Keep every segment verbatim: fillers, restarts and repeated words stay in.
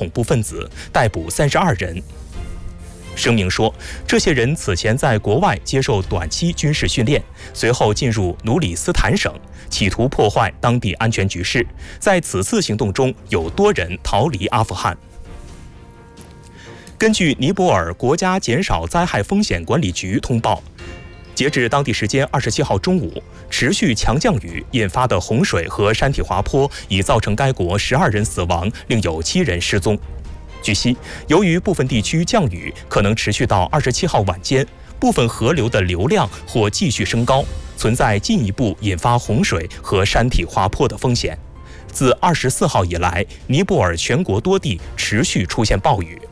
恐怖分子，逮捕三十二人。声明说，这些人此前在国外接受短期军事训练，随后进入努里斯坦省，企图破坏当地安全局势。在此次行动中，有多人逃离阿富汗。根据尼泊尔国家减少灾害风险管理局通报，截至当地时间二十七号中午，持续强降雨引发的洪水和山体滑坡已造成该国十二人死亡，另有七人失踪。据悉，由于部分地区降雨可能持续到二十七号晚间，部分河流的流量或继续升高，存在进一步引发洪水和山体滑坡的风险。自二十四号以来，尼泊尔全国多地持续出现暴雨。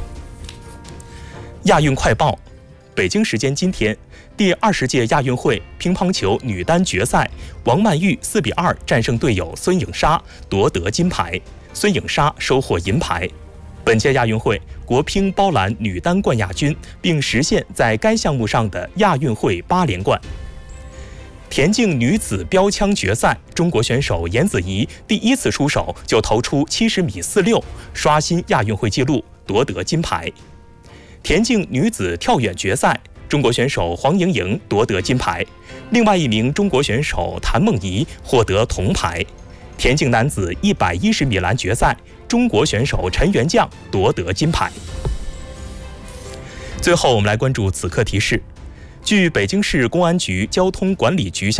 亚运快报：北京时间今天，第二十届亚运会乒乓球女单决赛，王曼玉四比二战胜队友孙颖莎，夺得金牌，孙颖莎收获银牌。本届亚运会，国乒包揽女单冠亚军，并实现在该项目上的亚运会八连冠。田径女子标枪决赛，中国选手严子怡第一次出手就投出七十米四六，刷新亚运会纪录，夺得金牌。田径女子跳远决赛，中国选手黄莹莹夺得金牌，另外一名中国选手谭梦怡获得铜牌。田径男子一百一十米栏决赛，中国选手陈元将夺得金牌。最后，我们来关注此刻提示。据北京市公安局交通管理局消